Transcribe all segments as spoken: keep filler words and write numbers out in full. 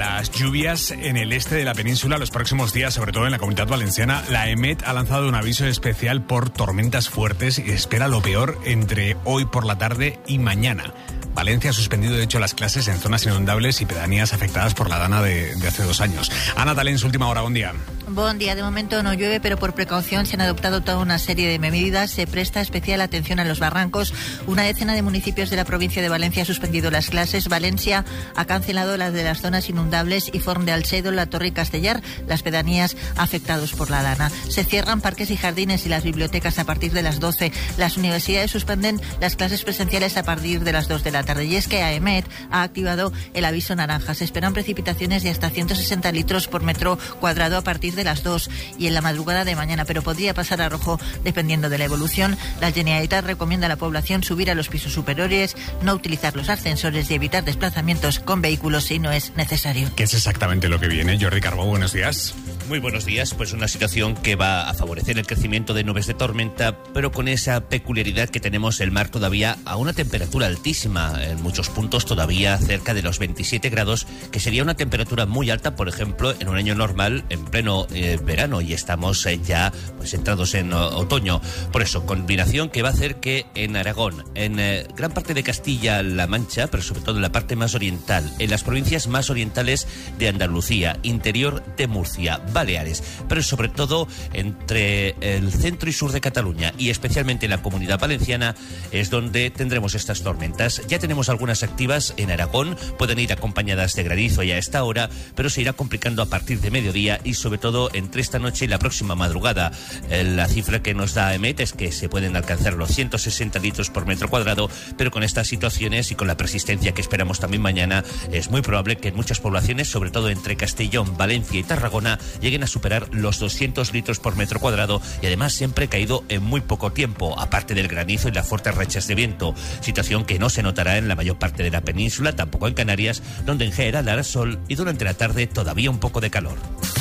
las lluvias en el este de la península los próximos días, sobre todo en la Comunidad Valenciana. La EMET ha lanzado un aviso especial por tormentas fuertes y espera lo peor entre hoy por la tarde y mañana. Valencia ha suspendido, de hecho, las clases en zonas inundables y pedanías afectadas por la dana de, de hace dos años. Ana Talén, su última hora, buen día. Buen día. De momento no llueve, pero por precaución se han adoptado toda una serie de medidas. Se presta especial atención a los barrancos. Una decena de municipios de la provincia de Valencia ha suspendido las clases. Valencia ha cancelado las de las zonas inundables y Forn de Alcedo, La Torre y Castellar, las pedanías afectados por la dana. Se cierran parques y jardines y las bibliotecas a partir de las doce. Las universidades suspenden las clases presenciales a partir de las dos de la tarde. Y es que AEMET ha activado el aviso naranja. Se esperan precipitaciones de hasta ciento sesenta litros por metro cuadrado a partir de las dos y en la madrugada de mañana, pero podría pasar a rojo dependiendo de la evolución. La Generalitat recomienda a la población subir a los pisos superiores, no utilizar los ascensores y evitar desplazamientos con vehículos si no es necesario. ¿Qué es exactamente lo que viene? Jordi Carbó, buenos días. Muy buenos días. Pues una situación que va a favorecer el crecimiento de nubes de tormenta, pero con esa peculiaridad que tenemos el mar todavía a una temperatura altísima, en muchos puntos todavía cerca de los veintisiete grados, que sería una temperatura muy alta, por ejemplo, en un año normal, en pleno eh, verano, y estamos eh, ya pues entrados en uh, otoño. Por eso, combinación que va a hacer que en Aragón, en eh, gran parte de Castilla-La Mancha, pero sobre todo en la parte más oriental, en las provincias más orientales de Andalucía, interior de Murcia, Baleares, pero sobre todo entre el centro y sur de Cataluña y especialmente en la Comunidad Valenciana es donde tendremos estas tormentas. Ya tenemos algunas activas en Aragón, pueden ir acompañadas de granizo ya a esta hora, pero se irá complicando a partir de mediodía y sobre todo entre esta noche y la próxima madrugada. La cifra que nos da EMET es que se pueden alcanzar los ciento sesenta litros por metro cuadrado, pero con estas situaciones y con la persistencia que esperamos también mañana, es muy probable que en muchas poblaciones, sobre todo entre Castellón, Valencia y Tarragona, lleguen a superar los doscientos litros por metro cuadrado y además siempre caído en muy poco tiempo, aparte del granizo y las fuertes rachas de viento, situación que no se notará en la mayor parte de la península, tampoco en Canarias, donde en general hará sol y durante la tarde todavía un poco de calor.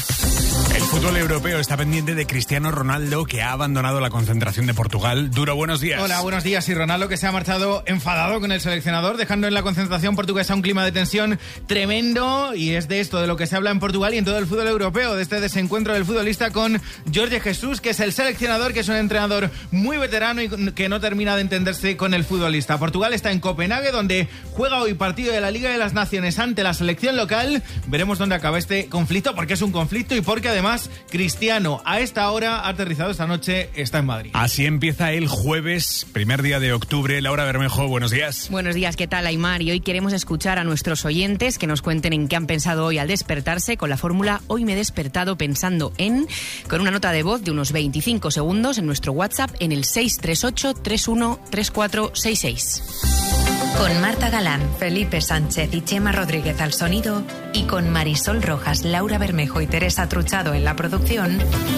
El fútbol europeo está pendiente de Cristiano Ronaldo, que ha abandonado la concentración de Portugal. Duro, buenos días. Hola, buenos días. Y Ronaldo, que se ha marchado enfadado con el seleccionador, dejando en la concentración portuguesa un clima de tensión tremendo. Y es de esto de lo que se habla en Portugal y en todo el fútbol europeo, de este desencuentro del futbolista con Jorge Jesús, que es el seleccionador, que es un entrenador muy veterano y que no termina de entenderse con el futbolista. Portugal está en Copenhague, donde juega hoy partido de la Liga de las Naciones ante la selección local. Veremos dónde acaba este conflicto, porque es un conflicto y porque además Cristiano a esta hora ha aterrizado esta noche, está en Madrid. Así empieza el jueves, primer día de octubre. Laura Bermejo, buenos días. Buenos días, ¿qué tal, Aimar? Y hoy queremos escuchar a nuestros oyentes que nos cuenten en qué han pensado hoy al despertarse con la fórmula Hoy me he despertado pensando en, con una nota de voz de unos veinticinco segundos en nuestro WhatsApp en el seis tres ocho, tres uno tres cuatro seis seis. Con Marta Galán, Felipe Sánchez y Chema Rodríguez al sonido y con Marisol Rojas, Laura Bermejo y Teresa Truchado en la producción,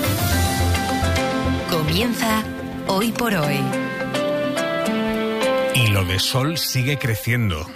comienza Hoy por Hoy. Y lo de Sol sigue creciendo.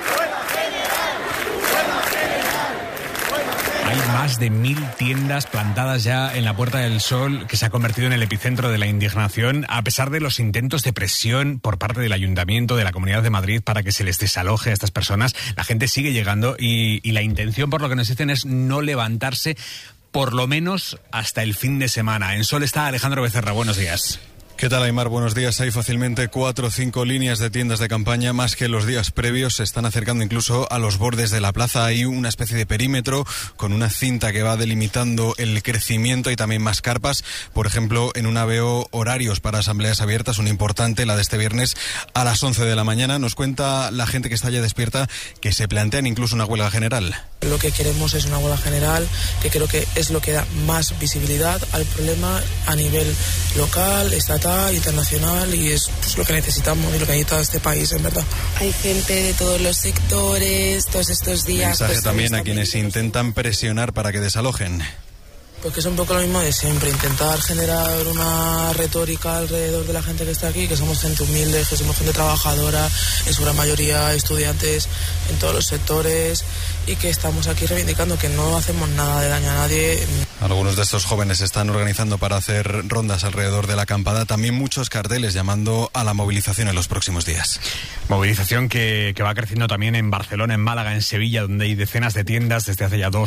Hay más de mil tiendas plantadas ya en la Puerta del Sol, que se ha convertido en el epicentro de la indignación, a pesar de los intentos de presión por parte del Ayuntamiento de la Comunidad de Madrid para que se les desaloje a estas personas. La gente sigue llegando y, y la intención, por lo que nos dicen, es no levantarse por lo menos hasta el fin de semana. En Sol está Alejandro Becerra, buenos días. ¿Qué tal, Aimar? Buenos días. Hay fácilmente cuatro o cinco líneas de tiendas de campaña, más que los días previos. Se están acercando incluso a los bordes de la plaza. Hay una especie de perímetro con una cinta que va delimitando el crecimiento y también más carpas. Por ejemplo, en una veo horarios para asambleas abiertas, una importante, la de este viernes a las once de la mañana. Nos cuenta la gente que está ya despierta que se plantean incluso una huelga general. Lo que queremos es una huelga general, que creo que es lo que da más visibilidad al problema a nivel local, estatal, internacional, y es pues, lo que necesitamos y lo que necesita este país, en verdad. Hay gente de todos los sectores, todos estos días. Mensaje pues, también a quienes intentan presionar para que desalojen. Porque es un poco lo mismo de siempre, intentar generar una retórica alrededor de la gente que está aquí, que somos gente humilde, que somos gente trabajadora, en su gran mayoría estudiantes en todos los sectores, y que estamos aquí reivindicando que no hacemos nada de daño a nadie. Algunos de estos jóvenes se están organizando para hacer rondas alrededor de la acampada, también muchos carteles llamando a la movilización en los próximos días. Movilización que, que va creciendo también en Barcelona, en Málaga, en Sevilla, donde hay decenas de tiendas desde hace ya dos